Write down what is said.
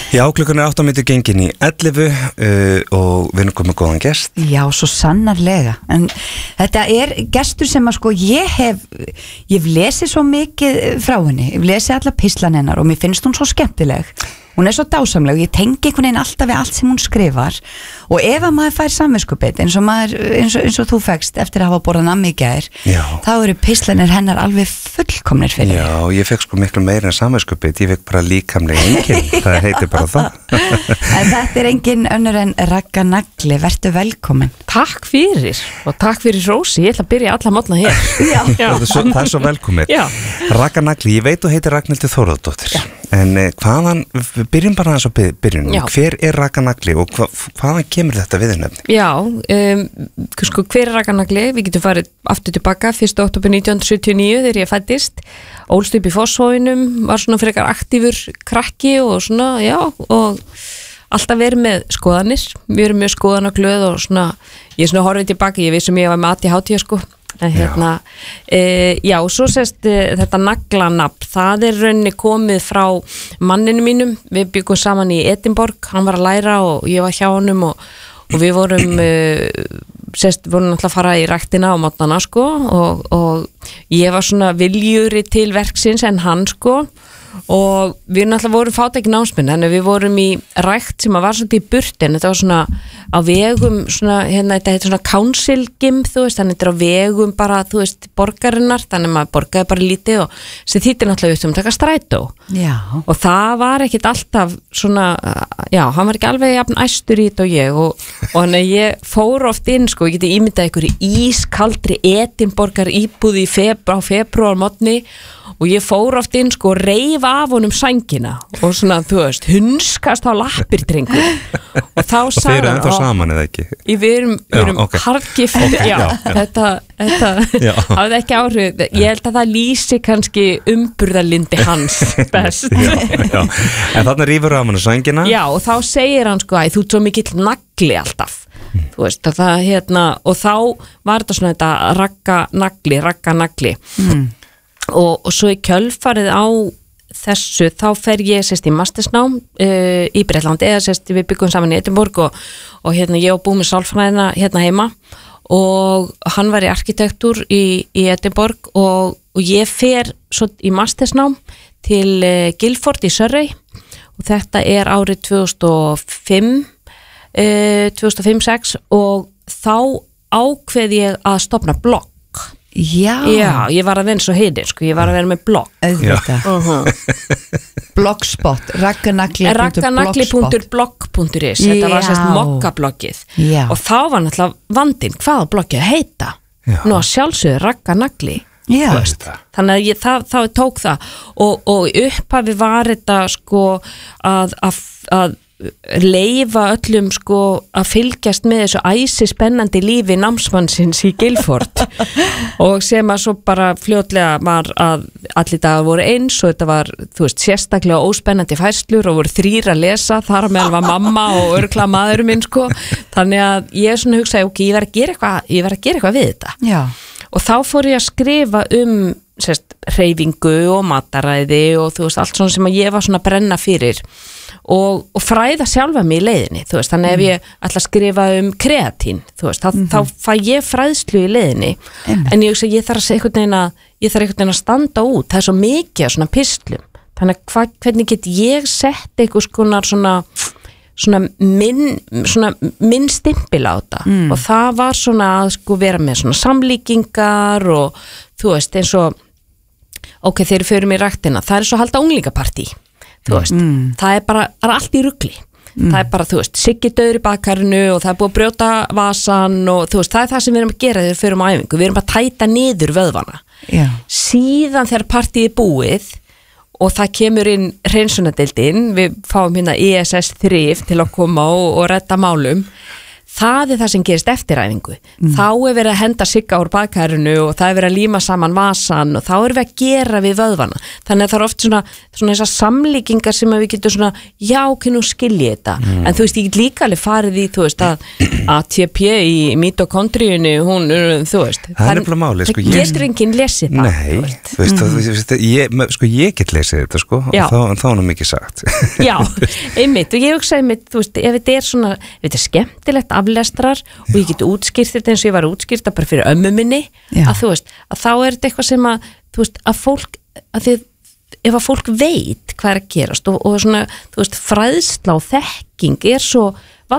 Já, klukkan 8 gengin í 11 og við erum komið góðan gest. Já, svo sannarlega. En þetta gestur sem að sko ég hef lesið svo mikið frá henni, ég hef lesið alla píslan hennar og mér finnst hún svo skemmtileg. Hún svo dásamleg og ég tengi einhvern veginn alltaf við allt sem hún skrifar og ef að maður fær samviskubit eins og þú fegst eftir að hafa borðað nammi í gær, þá eru píslanir hennar alveg fullkomnir fyrir. Já, ég fekk sko miklu meira en samviskubit, ég fekk bara líkamlega engin, það heitir bara það. En þetta engin önnur en Ragga Nagli, vertu velkomin. Takk fyrir og takk fyrir Rósi, ég ætla að byrja alla mótna hér. Það svo velkomin. Ragga Nagli, ég veit þú heitir Ragnhildur Þórðardóttir, en hvaðan, við byrjum bara aðeins á byrjunum, hver Ragga Nagli og hvaðan kemur þetta viðurnefni? Já, sko hver Ragga Nagli, við getum farið aftur tilbaka 1. október 1979 þegar ég fæddist, ólst upp í Fossvoginum, var svona frekar aktífur krakki og svona, og alltaf verið með skoðanir, við erum með skoðanaglöð og svona, ég svona horfið tilbaka, ég vissum ég var með ADHD sko, en svo sést þetta naglanafn, það rauninni komið frá manninu mínum, við byggum saman í Edinborg, hann var að læra og ég var hjá honum og við vorum vorum alltaf að fara í ræktina á mótnana sko og ég var svona viljuri til verksins en hann sko og við náttúrulega vorum fátækir námsmenn þannig við vorum í rækt sem að var svolítið í burtin, þetta var svona á vegum svona, þetta heitir svona council gym, þú veist, þannig þetta er á vegum bara, þú veist, borgarinnar, þannig maður borgaði bara lítið og sem þýttir náttúrulega upp taka strætó og það var ekkit alltaf svona, hann var ekki alveg jafn æstur í þetta og ég og þannig ég fór oft inn, sko, ég geti ímyndað ykkur í ískaldri Edinborgar íbúð á febrúar morgni og ég fór oft inn sko og reif af honum sængina og svona, þú veist, hunskast á lappir drengur og þá sagði hann og þeir eru ennþá saman eða ekki? Við erum harðgift þetta hafði ekki áhrif ég held að það lýsi kannski umburðarlyndi hans best En þarna rífur af honum sængina? Já, og þá segir hann sko, þú ert svo mikill nagli alltaf þú veist, og þá var þetta svona þetta Ragga Nagli og svo í kjölfarið á þessu, þá fer ég í mastersnám í Bretlandi eða við byggum saman í Edinborg og ég og búið með sálfræðina heima og hann var í arkitektúr í Edinborg og ég fer svo í mastersnám til Guildford í Surrey og þetta árið 2005-06 og þá ákveð ég að stofna blogg Já, ég var að vinna svo heitir sko, ég var að vera með blogg Blogspot ragganagli.blogg.is þetta var sérst mokkabloggið og þá var náttúrulega vandinn hvaða bloggið að heita nú að sjálfsögðu Ragga Nagli þannig að ég þá tók það og upphafi var þetta sko að leyfa öllum sko að fylgjast með þessu æsispennandi lífi námsmannsins í Guildford og sem að svo bara fljótlega var að allir dagar voru eins og þetta var, þú veist, sérstaklega óspennandi færslur og voru 3 að lesa, þar á meðal var mamma og örgla maðurinn minn sko, þannig að ég svona hugsaði, ok, ég verð að gera eitthvað við þetta og þá fór ég að skrifa hreyfingu og mataræði og þú veist, allt svona sem að ég var svona að brenna fyrir og fræða sjálfa mig í leiðinni, þú veist, þannig ef ég ætla að skrifa kreatín, þú veist, þá fæ ég fræðslu í leiðinni en ég þarf einhvern veginn að standa út, það svo mikið svona pislum, þannig að hvernig get ég sett eitthvað svona minn stimpil á þetta og það var svona að sko vera með svona samlíkingar og þú veist, eins og ok, þegar við förum í ræktina, það svo halda unglingapartí þú veist, það er allt í rugli það bara, þú veist, Siggi dauður í bakarinu og það búið að brjóta vasan og þú veist, það sem við erum að gera þegar við förum á æfingu, við erum að tæta niður vöðvana síðan þegar partíð búið og það kemur inn hreinsunadeildin, við fáum ESS þrif til að koma og redda málum það það sem gerist eftir æfingu þá verið að henda sigga úr baðkærinu og það verið að líma saman vasan og þá við að gera við vöðvana þannig að það oft svona þessar samlíkingar sem við getum svona, já, nú skilji þetta en þú veist, ég get líka alveg farið í þú veist, að ATP í mitokondríunni, hún, þú veist það nefnilega máli, sko, getur enginn lesið það nei, þú veist, ég get lesið þetta, sko, og þá mikið sagt já, einmitt, og ég hugsa einmitt, þú veist, ef þetta svona, þetta skemmtilegt aflestrar og ég get útskýrt þetta eins og ég var útskýrta bara fyrir ömmu minni að þú veist, að þá þetta eitthvað sem að þú veist, að fólk, að þið ef að fólk veit hvað að gerast og svona, þú veist, fræðsla og þekking svo